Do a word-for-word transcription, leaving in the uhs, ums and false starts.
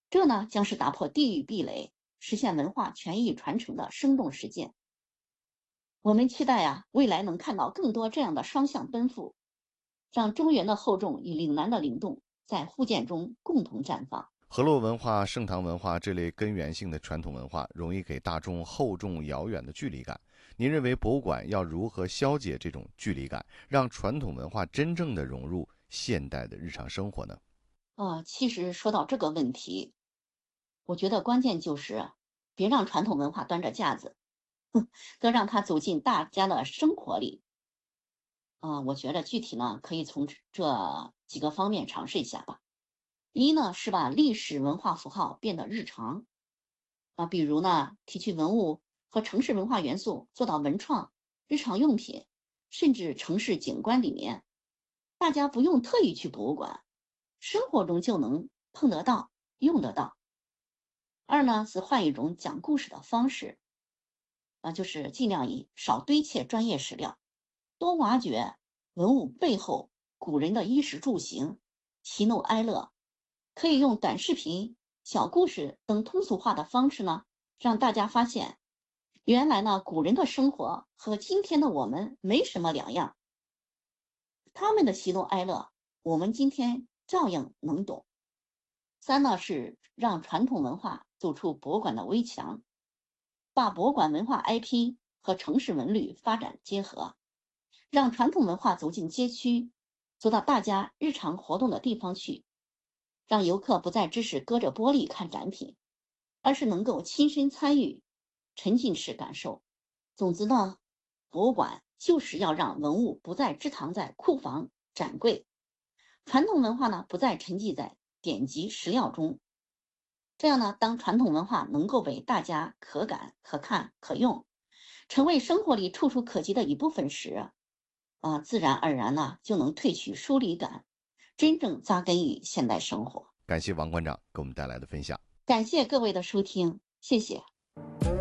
这呢将是打破地域壁垒，实现文化权益传承的生动实践。我们期待啊，未来能看到更多这样的双向奔赴，让中原的厚重与岭南的灵动在互鉴中共同绽放。 河洛文化、盛唐文化这类根源性的传统文化，容易给大众厚重遥远的距离感。您认为博物馆要如何消解这种距离感，让传统文化真正的融入现代的日常生活呢？ 呃，其实说到这个问题，我觉得关键就是别让传统文化端着架子，更让它走进大家的生活里。啊、呃我觉得具体呢，可以从这这几个方面尝试一下吧。一呢是把历史文化符号变得日常啊，比如呢提取文物和城市文化元素，做到文创、日常用品，甚至城市景观里面，大家不用特意去博物馆，生活中就能碰得到、用得到。二呢是换一种讲故事的方式啊，就是尽量以少堆砌专业史料，多挖掘文物背后古人的衣食住行、喜怒哀乐，可以用短视频、小故事等通俗化的方式呢，让大家发现，原来呢古人的生活和今天的我们没什么两样，他们的喜怒哀乐，我们今天照样能懂。三呢是让传统文化走出博物馆的围墙，把博物馆文化 I P 和城市文旅发展结合，让传统文化走进街区，走到大家日常活动的地方去，让游客不再只是隔着玻璃看展品，而是能够亲身参与，沉浸式感受。总之呢，博物馆就是要让文物不再只藏在库房、展柜，传统文化呢不再沉寂在典籍史料中。这样呢，当传统文化能够被大家可感、可看、可用，成为生活里触手可及的一部分时，啊，自然而然呢就能褪去疏离感，真正扎根于现代生活。 感谢王馆长给我们带来的分享。 感谢各位的收听，谢谢。